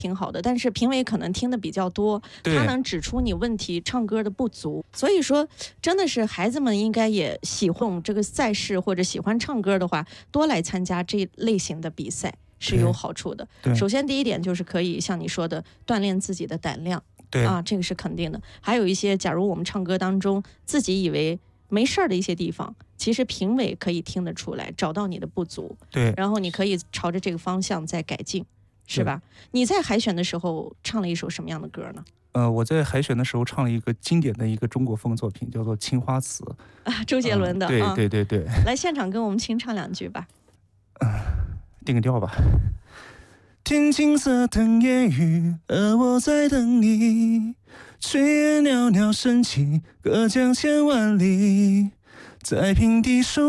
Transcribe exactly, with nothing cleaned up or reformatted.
挺好的，但是评委可能听的比较多，他能指出你问题唱歌的不足。所以说，真的是孩子们应该也喜欢这个赛事，或者喜欢唱歌的话，多来参加这类型的比赛是有好处的。首先第一点就是可以像你说的锻炼自己的胆量， 对啊，这个是肯定的。还有一些，假如我们唱歌当中自己以为没事儿的一些地方，其实评委可以听得出来，找到你的不足， 对， 然后你可以朝着这个方向再改进。是吧？你在海选的时候唱了一首什么样的歌呢？ 呃，我在海选的时候唱了一个经典的一个中国风作品，叫做《青花瓷》 啊，周杰伦的。 嗯、对对对对， 来现场跟我们清唱两句吧。 嗯、呃，定个调吧。天青色等烟雨，而我在等你。炊烟袅袅升起，隔江千万里，在平地守